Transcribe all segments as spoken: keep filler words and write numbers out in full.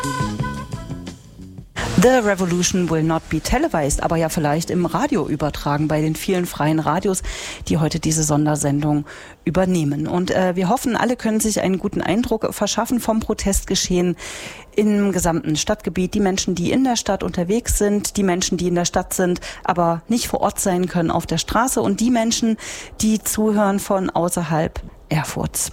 The Revolution will not be televised, aber ja vielleicht im Radio übertragen bei den vielen freien Radios, die heute diese Sondersendung übernehmen. Und äh, wir hoffen, alle können sich einen guten Eindruck verschaffen vom Protestgeschehen im gesamten Stadtgebiet. Die Menschen, die in der Stadt unterwegs sind, die Menschen, die in der Stadt sind, aber nicht vor Ort sein können auf der Straße und die Menschen, die zuhören von außerhalb Erfurts.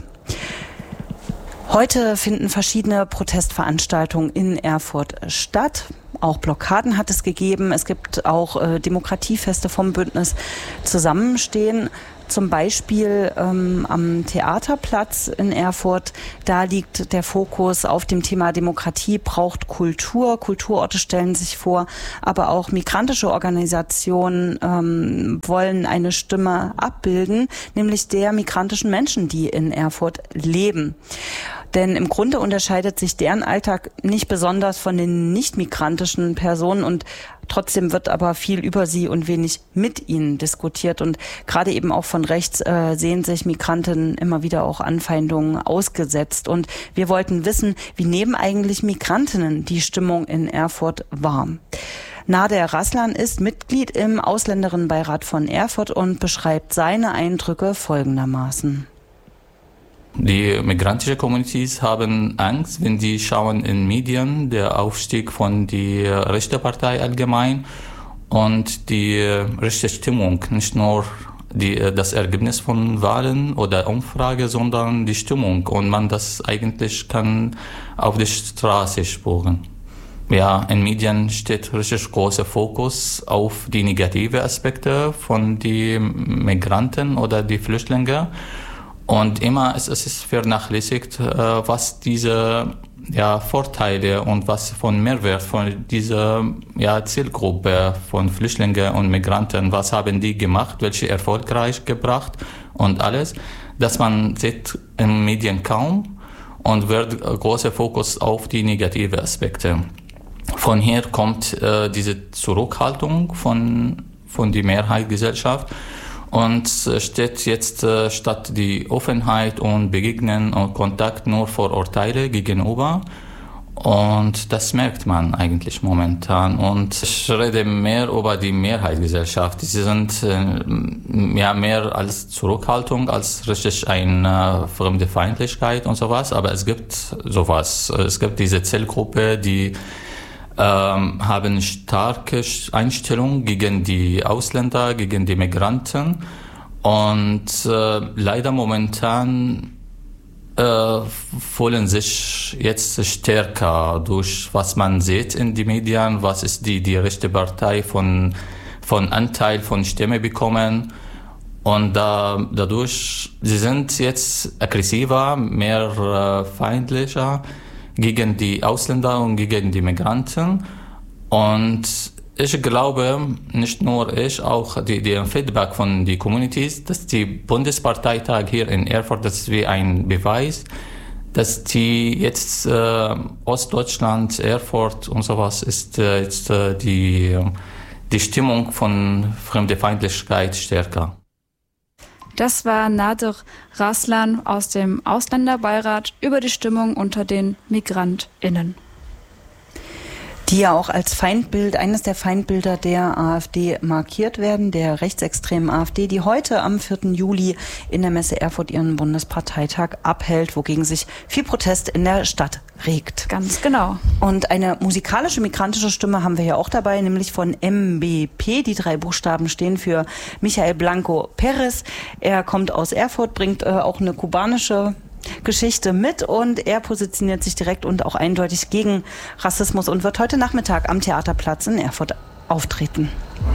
Heute finden verschiedene Protestveranstaltungen in Erfurt statt. Auch Blockaden hat es gegeben. Es gibt auch äh, Demokratiefeste vom Bündnis Zusammenstehen. Zum Beispiel ähm, am Theaterplatz in Erfurt. Da liegt der Fokus auf dem Thema Demokratie braucht Kultur. Kulturorte stellen sich vor, aber auch migrantische Organisationen ähm, wollen eine Stimme abbilden, nämlich der migrantischen Menschen, die in Erfurt leben. Denn im Grunde unterscheidet sich deren Alltag nicht besonders von den nicht-migrantischen Personen und trotzdem wird aber viel über sie und wenig mit ihnen diskutiert. Und gerade eben auch von rechts äh, sehen sich Migranten immer wieder auch Anfeindungen ausgesetzt. Und wir wollten wissen, wie nehmen eigentlich Migrantinnen die Stimmung in Erfurt wahr? Nader Raslan ist Mitglied im Ausländerinnenbeirat von Erfurt und beschreibt seine Eindrücke folgendermaßen. Die migrantische Communities haben Angst, wenn die schauen in Medien, der Aufstieg von der rechten Partei allgemein und die rechte Stimmung, nicht nur die, das Ergebnis von Wahlen oder Umfrage, sondern die Stimmung und man das eigentlich kann auf die Straße spüren. Ja, in Medien steht richtig großer Fokus auf die negativen Aspekte von den Migranten oder die Flüchtlinge. Und immer ist es vernachlässigt, was diese ja, Vorteile und was von Mehrwert von dieser ja, Zielgruppe von Flüchtlingen und Migranten, was haben die gemacht, welche erfolgreich gebracht und alles, dass man sieht in den Medien kaum und wird großer Fokus auf die negativen Aspekte. Von hier kommt äh, diese Zurückhaltung von, von der Mehrheitsgesellschaft. Und steht jetzt äh, statt die Offenheit und Begegnen und Kontakt nur Vorurteile gegenüber. Und das merkt man eigentlich momentan. Und ich rede mehr über die Mehrheitsgesellschaft. Sie sind äh, ja mehr als Zurückhaltung, als richtig eine fremde Feindlichkeit und sowas. Aber es gibt sowas. Es gibt diese Zielgruppe, die Ähm, haben starke Einstellung gegen die Ausländer, gegen die Migranten und äh, leider momentan äh, fühlen sich jetzt stärker durch was man sieht in den Medien, was ist die die rechte Partei von von Anteil von Stimme bekommen und da, dadurch sie sind jetzt aggressiver, mehr äh, feindlicher gegen die Ausländer und gegen die Migranten. Und ich glaube, nicht nur ich, auch die, die Feedback von den Communities, dass die Bundesparteitag hier in Erfurt, das ist wie ein Beweis, dass die jetzt äh, Ostdeutschland, Erfurt und sowas ist äh, jetzt äh, die, die Stimmung von Fremdenfeindlichkeit stärker. Das war Nader Raslan aus dem Ausländerbeirat über die Stimmung unter den MigrantInnen. Die ja auch als Feindbild, eines der Feindbilder der AfD markiert werden, der rechtsextremen AfD, die heute am vierten Juli in der Messe Erfurt ihren Bundesparteitag abhält, wogegen sich viel Protest in der Stadt regt. Ganz genau. Und eine musikalische migrantische Stimme haben wir ja auch dabei, nämlich von M B P. Die drei Buchstaben stehen für Michael Blanco Perez. Er kommt aus Erfurt, bringt äh, auch eine kubanische Geschichte mit und er positioniert sich direkt und auch eindeutig gegen Rassismus und wird heute Nachmittag am Theaterplatz in Erfurt auftreten.